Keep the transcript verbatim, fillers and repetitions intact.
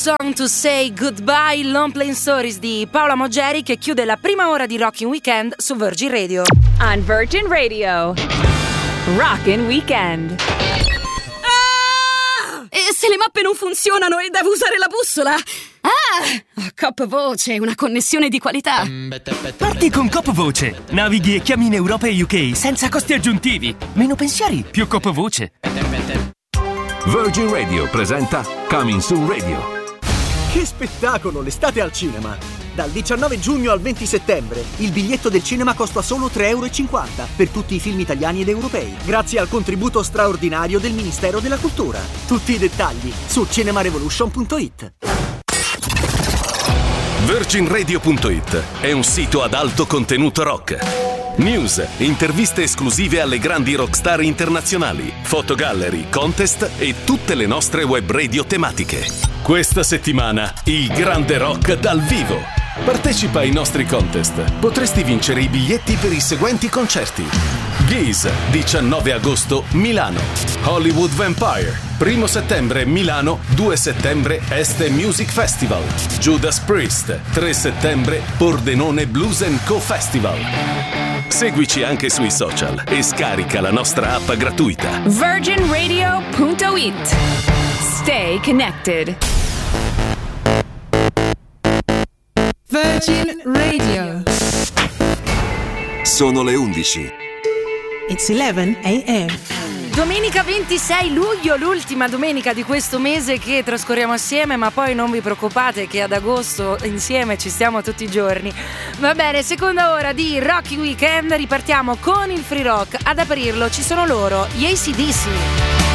Song to Say Goodbye, Long Plain Stories di Paola Moggeri, che chiude la prima ora di Rockin' Weekend su Virgin Radio. On Virgin Radio, Rockin' Weekend. Ah! E se le mappe non funzionano e devo usare la bussola? Ah! Coop Voce, una connessione di qualità. Parti con Coop Voce. Navighi e chiami in Europa e U K senza costi aggiuntivi. Meno pensieri, più Coop Voce. Virgin Radio presenta Coming Soon Radio. Che spettacolo, l'estate al cinema! Dal diciannove giugno al venti settembre il biglietto del cinema costa solo tre e cinquanta euro per tutti i film italiani ed europei, grazie al contributo straordinario del Ministero della Cultura. Tutti i dettagli su cinemarevolution punto it. Virgin Radio punto it è un sito ad alto contenuto rock. News, interviste esclusive alle grandi rockstar internazionali, fotogallery, contest e tutte le nostre web radio tematiche. Questa settimana il grande rock dal vivo. Partecipa ai nostri contest. Potresti vincere i biglietti per i seguenti concerti: Geese, diciannove agosto, Milano. Hollywood Vampire, primo settembre, Milano. due settembre, Este Music Festival. Judas Priest, tre settembre, Pordenone Blues and Co Festival. Seguici anche sui social e scarica la nostra app gratuita. Virgin Radio punto it. Stay connected. Virgin Radio. Sono le undici. It's eleven a.m. Domenica ventisei luglio, l'ultima domenica di questo mese che trascorriamo assieme, ma poi non vi preoccupate che ad agosto insieme ci stiamo tutti i giorni. Va bene, seconda ora di Rockin' Weekend, ripartiamo con il free rock. Ad aprirlo ci sono loro, gli A C/D C.